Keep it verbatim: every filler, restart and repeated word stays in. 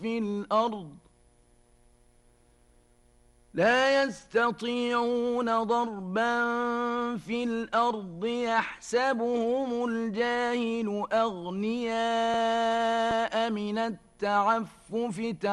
في الأرض لا يستطيعون ضربا في الأرض يحسبهم الجاهل أغنياء من التعفف